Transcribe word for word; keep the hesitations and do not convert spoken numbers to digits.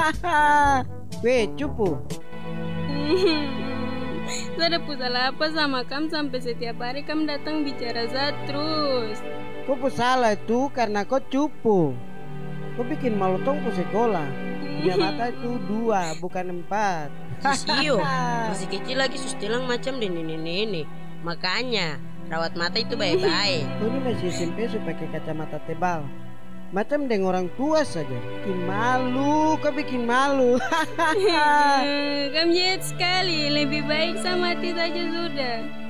Weh, cupu. Saya ada salah apa sama kamu sampai setiap hari kamu datang bicara saya terus. Kau pu salah itu karena kau cupu. Kau bikin malu tong pu sekolah. Punya mata itu dua, bukan empat. Sisio, masih kecil lagi sus bilang macam di nenek-nenek. Makanya rawat mata itu baik-baik. Kau ini masih S M P sudah pakai kacamata tebal. Macam dengan orang tua saja. Bikin malu, kau bikin malu. Kamu jahat sekali, lebih baik sama mati saja sudah.